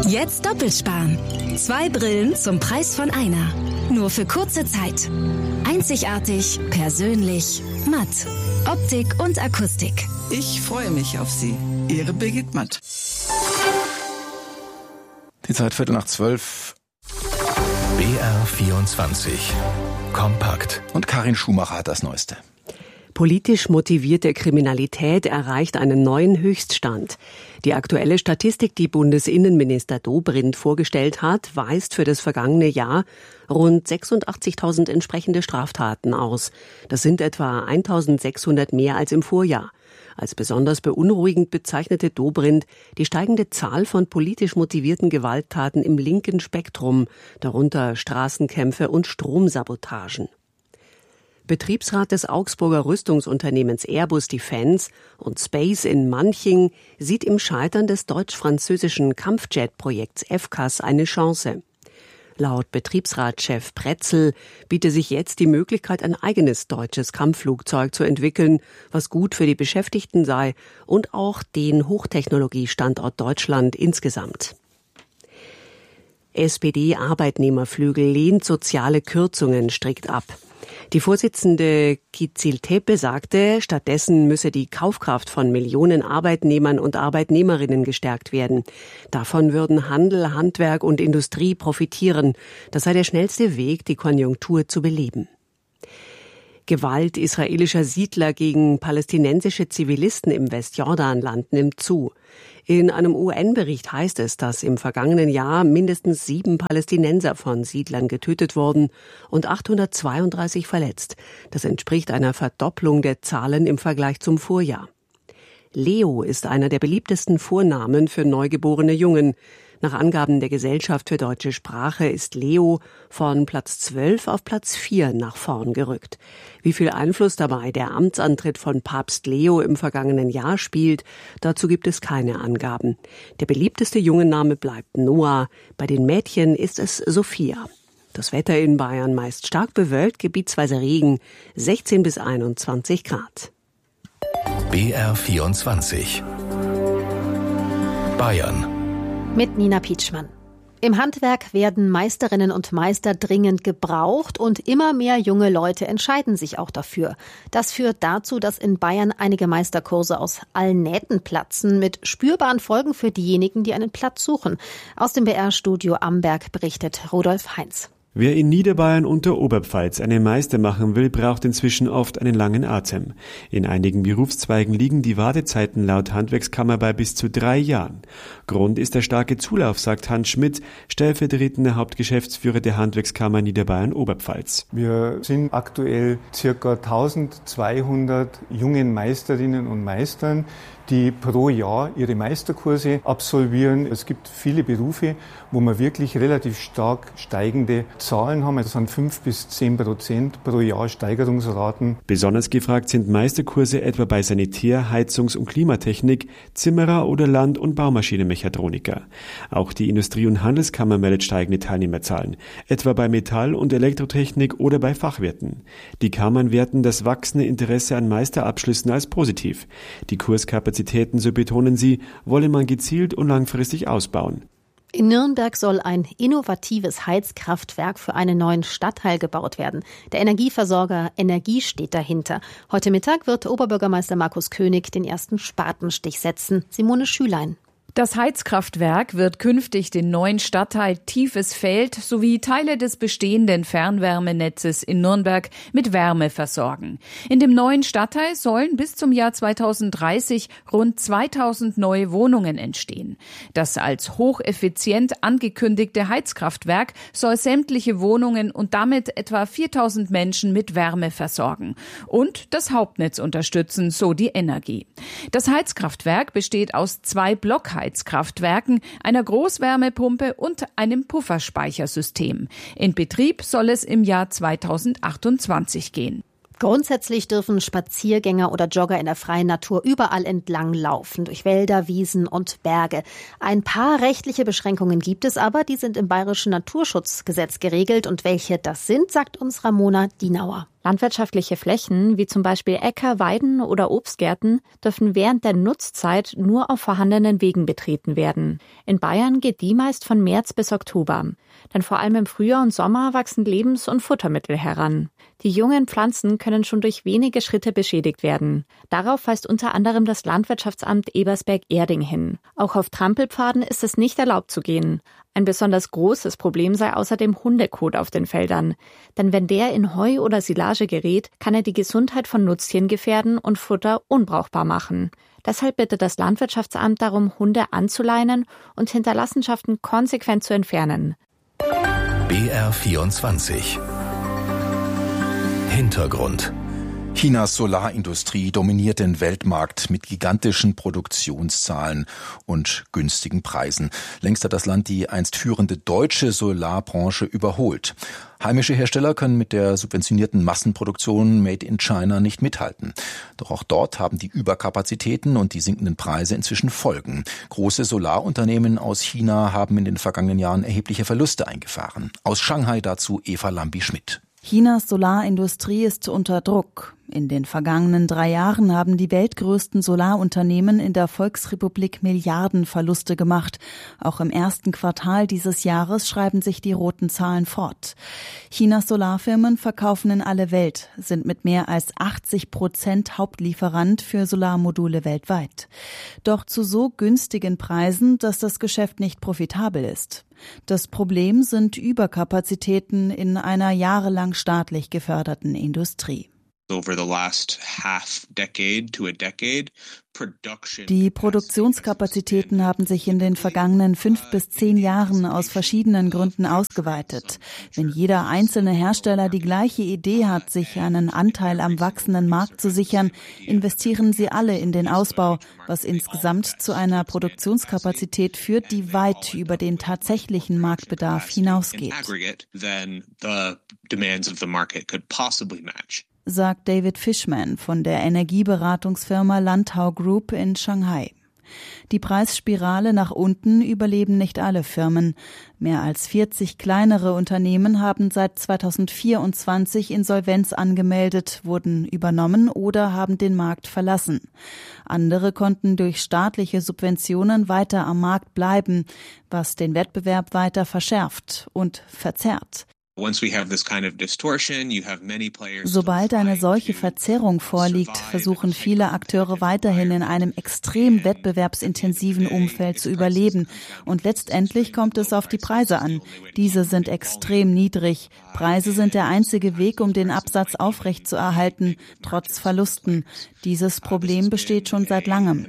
Jetzt doppelt sparen. 2 Brillen zum Preis von einer. Nur für kurze Zeit. Einzigartig, persönlich, matt. Optik und Akustik. Ich freue mich auf Sie. Ihre Birgit Matt. Die Zeit 11:45. BR24 Kompakt. Und Karin Schumacher hat das Neueste. Politisch motivierte Kriminalität erreicht einen neuen Höchststand. Die aktuelle Statistik, die Bundesinnenminister Dobrindt vorgestellt hat, weist für das vergangene Jahr rund 86.000 entsprechende Straftaten aus. Das sind etwa 1.600 mehr als im Vorjahr. Als besonders beunruhigend bezeichnete Dobrindt die steigende Zahl von politisch motivierten Gewalttaten im linken Spektrum, darunter Straßenkämpfe und Stromsabotagen. Betriebsrat des Augsburger Rüstungsunternehmens Airbus Defence und Space in Manching sieht im Scheitern des deutsch-französischen Kampfjet-Projekts FCAS eine Chance. Laut Betriebsratschef Pretzel biete sich jetzt die Möglichkeit, ein eigenes deutsches Kampfflugzeug zu entwickeln, was gut für die Beschäftigten sei und auch den Hochtechnologiestandort Deutschland insgesamt. SPD-Arbeitnehmerflügel lehnt soziale Kürzungen strikt ab. Die Vorsitzende Kizil Tepe sagte, stattdessen müsse die Kaufkraft von Millionen Arbeitnehmern und Arbeitnehmerinnen gestärkt werden. Davon würden Handel, Handwerk und Industrie profitieren. Das sei der schnellste Weg, die Konjunktur zu beleben. Gewalt israelischer Siedler gegen palästinensische Zivilisten im Westjordanland nimmt zu. In einem UN-Bericht heißt es, dass im vergangenen Jahr mindestens 7 Palästinenser von Siedlern getötet wurden und 832 verletzt. Das entspricht einer Verdopplung der Zahlen im Vergleich zum Vorjahr. Leo ist einer der beliebtesten Vornamen für neugeborene Jungen. Nach Angaben der Gesellschaft für deutsche Sprache ist Leo von Platz 12 auf Platz 4 nach vorn gerückt. Wie viel Einfluss dabei der Amtsantritt von Papst Leo im vergangenen Jahr spielt, dazu gibt es keine Angaben. Der beliebteste Jungenname bleibt Noah, bei den Mädchen ist es Sophia. Das Wetter in Bayern meist stark bewölkt, gebietsweise Regen, 16 bis 21 Grad. BR24 Bayern mit Nina Pietschmann. Im Handwerk werden Meisterinnen und Meister dringend gebraucht und immer mehr junge Leute entscheiden sich auch dafür. Das führt dazu, dass in Bayern einige Meisterkurse aus allen Nähten platzen, mit spürbaren Folgen für diejenigen, die einen Platz suchen. Aus dem BR-Studio Amberg berichtet Rudolf Heinz. Wer in Niederbayern und der Oberpfalz einen Meister machen will, braucht inzwischen oft einen langen Atem. In einigen Berufszweigen liegen die Wartezeiten laut Handwerkskammer bei bis zu 3 Jahren. Grund ist der starke Zulauf, sagt Hans Schmidt, stellvertretender Hauptgeschäftsführer der Handwerkskammer Niederbayern-Oberpfalz. Wir sind aktuell ca. 1200 jungen Meisterinnen und Meistern, die pro Jahr ihre Meisterkurse absolvieren. Es gibt viele Berufe, wo wir wirklich relativ stark steigende Zahlen haben. Das sind 5-10% pro Jahr Steigerungsraten. Besonders gefragt sind Meisterkurse etwa bei Sanitär-, Heizungs- und Klimatechnik, Zimmerer oder Land- und Baumaschinenmechatroniker. Auch die Industrie- und Handelskammer meldet steigende Teilnehmerzahlen, etwa bei Metall- und Elektrotechnik oder bei Fachwirten. Die Kammern werten das wachsende Interesse an Meisterabschlüssen als positiv. Die Kurskapazitäten, so betonen sie, wolle man gezielt und langfristig ausbauen. In Nürnberg soll ein innovatives Heizkraftwerk für einen neuen Stadtteil gebaut werden. Der Energieversorger Energie steht dahinter. Heute Mittag wird Oberbürgermeister Markus König den ersten Spatenstich setzen. Simone Schülein. Das Heizkraftwerk wird künftig den neuen Stadtteil Tiefes Feld sowie Teile des bestehenden Fernwärmenetzes in Nürnberg mit Wärme versorgen. In dem neuen Stadtteil sollen bis zum Jahr 2030 rund 2000 neue Wohnungen entstehen. Das als hocheffizient angekündigte Heizkraftwerk soll sämtliche Wohnungen und damit etwa 4000 Menschen mit Wärme versorgen und das Hauptnetz unterstützen, so die Energie. Das Heizkraftwerk besteht aus 2 Blockheizkraftwerken, einer Großwärmepumpe und einem Pufferspeichersystem. In Betrieb soll es im Jahr 2028 gehen. Grundsätzlich dürfen Spaziergänger oder Jogger in der freien Natur überall entlang laufen, durch Wälder, Wiesen und Berge. Ein paar rechtliche Beschränkungen gibt es aber, die sind im Bayerischen Naturschutzgesetz geregelt. Und welche das sind, sagt uns Ramona Dienauer. Landwirtschaftliche Flächen, wie zum Beispiel Äcker, Weiden oder Obstgärten, dürfen während der Nutzzeit nur auf vorhandenen Wegen betreten werden. In Bayern geht die meist von März bis Oktober. Denn vor allem im Frühjahr und Sommer wachsen Lebens- und Futtermittel heran. Die jungen Pflanzen können schon durch wenige Schritte beschädigt werden. Darauf weist unter anderem das Landwirtschaftsamt Ebersberg-Erding hin. Auch auf Trampelpfaden ist es nicht erlaubt zu gehen. Ein besonders großes Problem sei außerdem Hundekot auf den Feldern. Denn wenn der in Heu oder Silage gerät, kann er die Gesundheit von Nutztieren gefährden und Futter unbrauchbar machen. Deshalb bittet das Landwirtschaftsamt darum, Hunde anzuleinen und Hinterlassenschaften konsequent zu entfernen. BR24 Hintergrund. Chinas Solarindustrie dominiert den Weltmarkt mit gigantischen Produktionszahlen und günstigen Preisen. Längst hat das Land die einst führende deutsche Solarbranche überholt. Heimische Hersteller können mit der subventionierten Massenproduktion Made in China nicht mithalten. Doch auch dort haben die Überkapazitäten und die sinkenden Preise inzwischen Folgen. Große Solarunternehmen aus China haben in den vergangenen Jahren erhebliche Verluste eingefahren. Aus Shanghai dazu Eva Lambi-Schmidt. Chinas Solarindustrie ist unter Druck. In den vergangenen 3 Jahren haben die weltgrößten Solarunternehmen in der Volksrepublik Milliardenverluste gemacht. Auch im ersten Quartal dieses Jahres schreiben sich die roten Zahlen fort. Chinas Solarfirmen verkaufen in alle Welt, sind mit mehr als 80% Hauptlieferant für Solarmodule weltweit. Doch zu so günstigen Preisen, dass das Geschäft nicht profitabel ist. Das Problem sind Überkapazitäten in einer jahrelang staatlich geförderten Industrie. Die Produktionskapazitäten haben sich in den vergangenen 5 bis 10 Jahren aus verschiedenen Gründen ausgeweitet. Wenn jeder einzelne Hersteller die gleiche Idee hat, sich einen Anteil am wachsenden Markt zu sichern, investieren sie alle in den Ausbau, was insgesamt zu einer Produktionskapazität führt, die weit über den tatsächlichen Marktbedarf hinausgeht, sagt David Fishman von der Energieberatungsfirma Lantau Group in Shanghai. Die Preisspirale nach unten überleben nicht alle Firmen. Mehr als 40 kleinere Unternehmen haben seit 2024 Insolvenz angemeldet, wurden übernommen oder haben den Markt verlassen. Andere konnten durch staatliche Subventionen weiter am Markt bleiben, was den Wettbewerb weiter verschärft und verzerrt. Sobald eine solche Verzerrung vorliegt, versuchen viele Akteure weiterhin in einem extrem wettbewerbsintensiven Umfeld zu überleben. Und letztendlich kommt es auf die Preise an. Diese sind extrem niedrig. Preise sind der einzige Weg, um den Absatz aufrechtzuerhalten, trotz Verlusten. Dieses Problem besteht schon seit langem.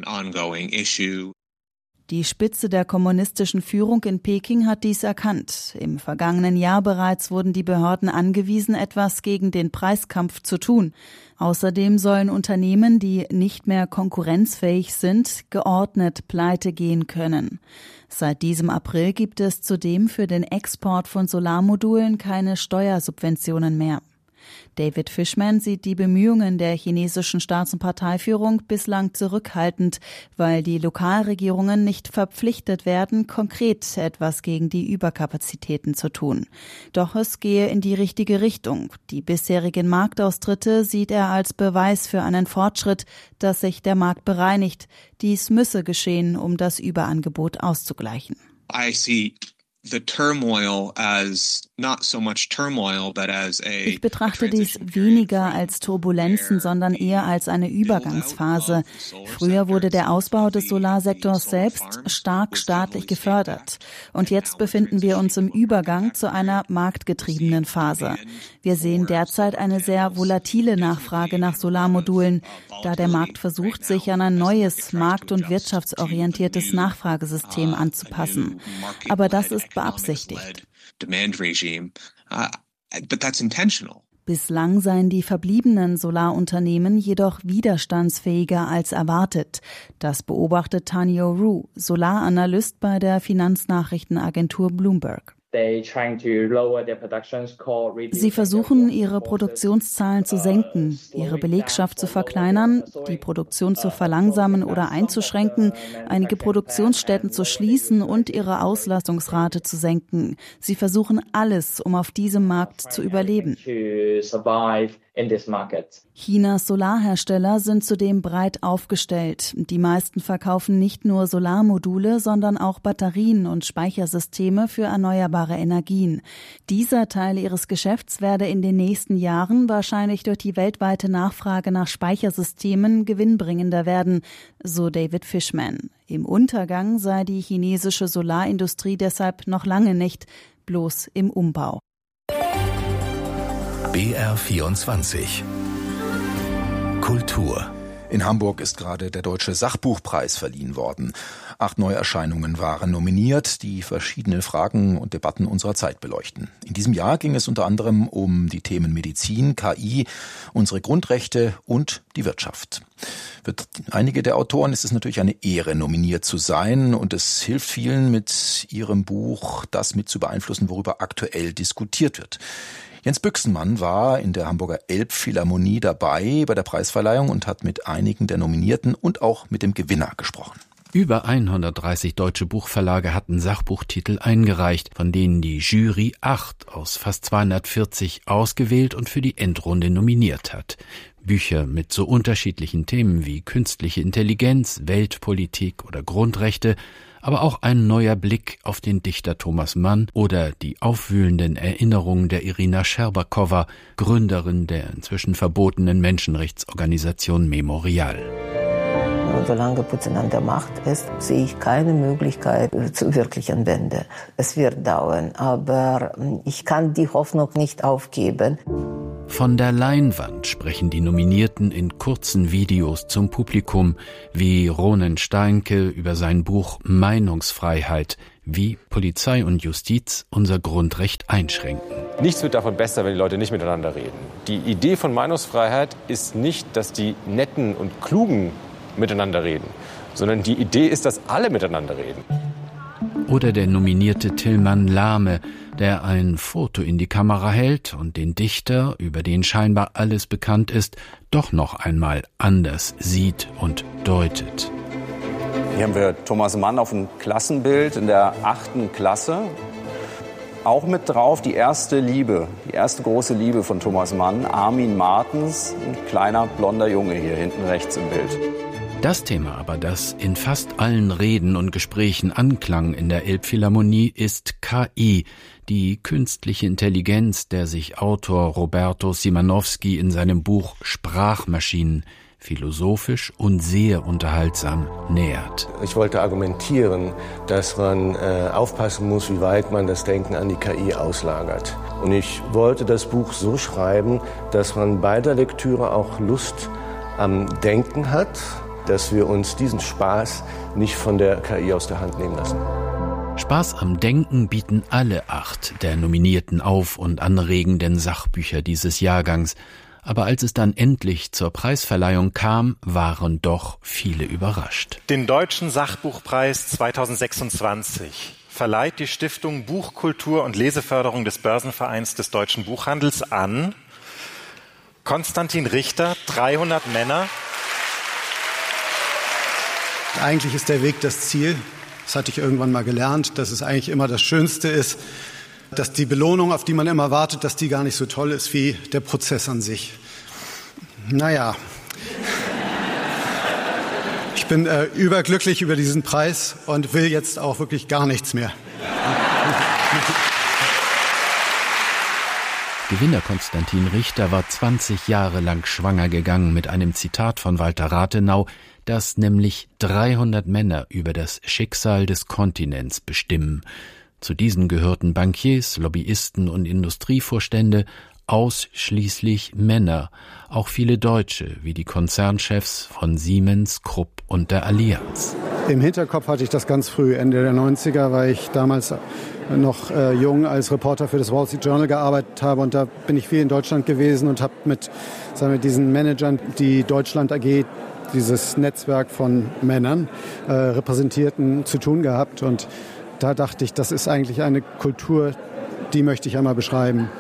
Die Spitze der kommunistischen Führung in Peking hat dies erkannt. Im vergangenen Jahr bereits wurden die Behörden angewiesen, etwas gegen den Preiskampf zu tun. Außerdem sollen Unternehmen, die nicht mehr konkurrenzfähig sind, geordnet pleite gehen können. Seit diesem April gibt es zudem für den Export von Solarmodulen keine Steuersubventionen mehr. David Fishman sieht die Bemühungen der chinesischen Staats- und Parteiführung bislang zurückhaltend, weil die Lokalregierungen nicht verpflichtet werden, konkret etwas gegen die Überkapazitäten zu tun. Doch es gehe in die richtige Richtung. Die bisherigen Marktaustritte sieht er als Beweis für einen Fortschritt, dass sich der Markt bereinigt. Dies müsse geschehen, um das Überangebot auszugleichen. Ich betrachte dies weniger als Turbulenzen, sondern eher als eine Übergangsphase. Früher wurde der Ausbau des Solarsektors selbst stark staatlich gefördert. Und jetzt befinden wir uns im Übergang zu einer marktgetriebenen Phase. Wir sehen derzeit eine sehr volatile Nachfrage nach Solarmodulen, da der Markt versucht, sich an ein neues, markt- und wirtschaftsorientiertes Nachfragesystem anzupassen. Aber das ist beabsichtigt. Bislang seien die verbliebenen Solarunternehmen jedoch widerstandsfähiger als erwartet. Das beobachtet Tanyo Ru, Solaranalyst bei der Finanznachrichtenagentur Bloomberg. Sie versuchen, ihre Produktionszahlen zu senken, ihre Belegschaft zu verkleinern, die Produktion zu verlangsamen oder einzuschränken, einige Produktionsstätten zu schließen und ihre Auslastungsrate zu senken. Sie versuchen alles, um auf diesem Markt zu überleben. Chinas Solarhersteller sind zudem breit aufgestellt. Die meisten verkaufen nicht nur Solarmodule, sondern auch Batterien und Speichersysteme für erneuerbare Energien. Dieser Teil ihres Geschäfts werde in den nächsten Jahren wahrscheinlich durch die weltweite Nachfrage nach Speichersystemen gewinnbringender werden, so David Fishman. Im Untergang sei die chinesische Solarindustrie deshalb noch lange nicht, bloß im Umbau. BR24 Kultur. In Hamburg ist gerade der Deutsche Sachbuchpreis verliehen worden. 8 Neuerscheinungen waren nominiert, die verschiedene Fragen und Debatten unserer Zeit beleuchten. In diesem Jahr ging es unter anderem um die Themen Medizin, KI, unsere Grundrechte und die Wirtschaft. Für einige der Autoren ist es natürlich eine Ehre, nominiert zu sein, und es hilft vielen, mit ihrem Buch das mit zu beeinflussen, worüber aktuell diskutiert wird. Jens Büchsenmann war in der Hamburger Elbphilharmonie dabei bei der Preisverleihung und hat mit einigen der Nominierten und auch mit dem Gewinner gesprochen. Über 130 deutsche Buchverlage hatten Sachbuchtitel eingereicht, von denen die Jury 8 aus fast 240 ausgewählt und für die Endrunde nominiert hat. Bücher mit so unterschiedlichen Themen wie künstliche Intelligenz, Weltpolitik oder Grundrechte, aber auch ein neuer Blick auf den Dichter Thomas Mann oder die aufwühlenden Erinnerungen der Irina Scherbakowa, Gründerin der inzwischen verbotenen Menschenrechtsorganisation Memorial. Solange Putin an der Macht ist, sehe ich keine Möglichkeit zur wirklichen Wende. Es wird dauern, aber ich kann die Hoffnung nicht aufgeben. Von der Leinwand sprechen die Nominierten in kurzen Videos zum Publikum, wie Ronen Steinke über sein Buch Meinungsfreiheit, wie Polizei und Justiz unser Grundrecht einschränken. Nichts wird davon besser, wenn die Leute nicht miteinander reden. Die Idee von Meinungsfreiheit ist nicht, dass die Netten und Klugen miteinander reden, sondern die Idee ist, dass alle miteinander reden. Oder der nominierte Tilman Lahme, der ein Foto in die Kamera hält und den Dichter, über den scheinbar alles bekannt ist, doch noch einmal anders sieht und deutet. Hier haben wir Thomas Mann auf dem Klassenbild in der 8. Klasse. Auch mit drauf die erste Liebe, die erste große Liebe von Thomas Mann, Armin Martens, ein kleiner blonder Junge hier hinten rechts im Bild. Das Thema aber, das in fast allen Reden und Gesprächen anklang in der Elbphilharmonie, ist KI, die künstliche Intelligenz, der sich Autor Roberto Simanowski in seinem Buch Sprachmaschinen philosophisch und sehr unterhaltsam nähert. Ich wollte argumentieren, dass man aufpassen muss, wie weit man das Denken an die KI auslagert. Und ich wollte das Buch so schreiben, dass man bei der Lektüre auch Lust am Denken hat, dass wir uns diesen Spaß nicht von der KI aus der Hand nehmen lassen. Spaß am Denken bieten alle 8 der nominierten auf- und anregenden Sachbücher dieses Jahrgangs. Aber als es dann endlich zur Preisverleihung kam, waren doch viele überrascht. Den Deutschen Sachbuchpreis 2026 verleiht die Stiftung Buchkultur und Leseförderung des Börsenvereins des deutschen Buchhandels an Konstantin Richter, 300 Männer. Eigentlich ist der Weg das Ziel. Das hatte ich irgendwann mal gelernt, dass es eigentlich immer das Schönste ist, dass die Belohnung, auf die man immer wartet, dass die gar nicht so toll ist wie der Prozess an sich. Naja, ich bin überglücklich über diesen Preis und will jetzt auch wirklich gar nichts mehr. Gewinner Konstantin Richter war 20 Jahre lang schwanger gegangen mit einem Zitat von Walter Rathenau, das nämlich 300 Männer über das Schicksal des Kontinents bestimmen. Zu diesen gehörten Bankiers, Lobbyisten und Industrievorstände, ausschließlich Männer, auch viele Deutsche, wie die Konzernchefs von Siemens, Krupp und der Allianz. Im Hinterkopf hatte ich das ganz früh, Ende der 90er, weil ich damals noch jung als Reporter für das Wall Street Journal gearbeitet habe. Und da bin ich viel in Deutschland gewesen und habe mit diesen Managern, die Deutschland AG, dieses Netzwerk von Männern, Repräsentierten, zu tun gehabt. Und da dachte ich, das ist eigentlich eine Kultur, die möchte ich einmal beschreiben.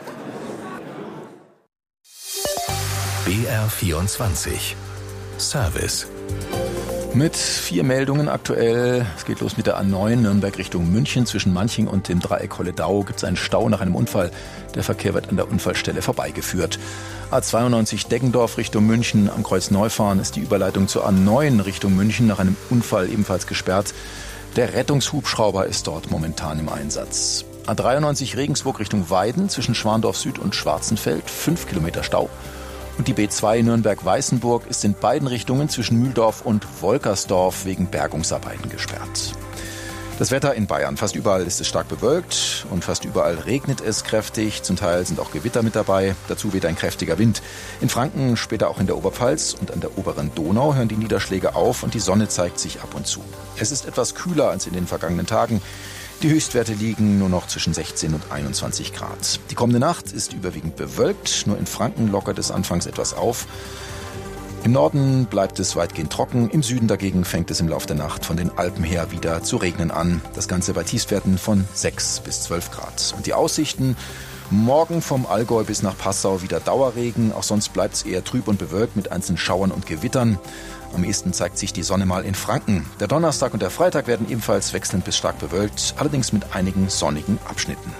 BR24 Service. Mit 4 Meldungen aktuell. Es geht los mit der A9 Nürnberg Richtung München. Zwischen Manching und dem Dreieck Holledau gibt es einen Stau nach einem Unfall. Der Verkehr wird an der Unfallstelle vorbeigeführt. A92 Deggendorf Richtung München am Kreuz Neufahren ist die Überleitung zur A9 Richtung München nach einem Unfall ebenfalls gesperrt. Der Rettungshubschrauber ist dort momentan im Einsatz. A93 Regensburg Richtung Weiden zwischen Schwandorf Süd und Schwarzenfeld, 5 Kilometer Stau. Und die B2 Nürnberg-Weißenburg ist in beiden Richtungen zwischen Mühldorf und Wolkersdorf wegen Bergungsarbeiten gesperrt. Das Wetter in Bayern. Fast überall ist es stark bewölkt und fast überall regnet es kräftig. Zum Teil sind auch Gewitter mit dabei. Dazu weht ein kräftiger Wind. In Franken, später auch in der Oberpfalz und an der oberen Donau hören die Niederschläge auf und die Sonne zeigt sich ab und zu. Es ist etwas kühler als in den vergangenen Tagen. Die Höchstwerte liegen nur noch zwischen 16 und 21 Grad. Die kommende Nacht ist überwiegend bewölkt. Nur in Franken lockert es anfangs etwas auf. Im Norden bleibt es weitgehend trocken, im Süden dagegen fängt es im Laufe der Nacht von den Alpen her wieder zu regnen an. Das Ganze bei Tiefstwerten von 6 bis 12 Grad. Und die Aussichten: morgen vom Allgäu bis nach Passau wieder Dauerregen, auch sonst bleibt es eher trüb und bewölkt mit einzelnen Schauern und Gewittern. Am ehesten zeigt sich die Sonne mal in Franken. Der Donnerstag und der Freitag werden ebenfalls wechselnd bis stark bewölkt, allerdings mit einigen sonnigen Abschnitten.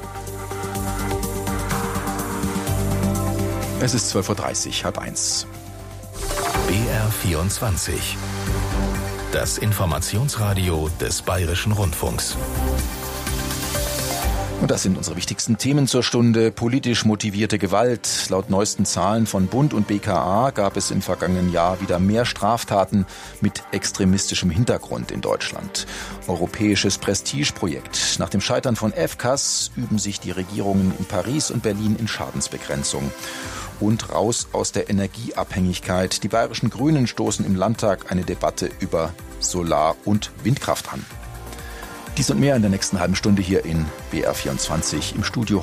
Es ist 12.30 Uhr, 12:30. BR24. Das Informationsradio des Bayerischen Rundfunks. Und das sind unsere wichtigsten Themen zur Stunde. Politisch motivierte Gewalt. Laut neuesten Zahlen von Bund und BKA gab es im vergangenen Jahr wieder mehr Straftaten mit extremistischem Hintergrund in Deutschland. Europäisches Prestigeprojekt. Nach dem Scheitern von FCAS üben sich die Regierungen in Paris und Berlin in Schadensbegrenzung. Und raus aus der Energieabhängigkeit. Die bayerischen Grünen stoßen im Landtag eine Debatte über Solar- und Windkraft an. Dies und mehr in der nächsten halben Stunde hier in BR24 im Studio.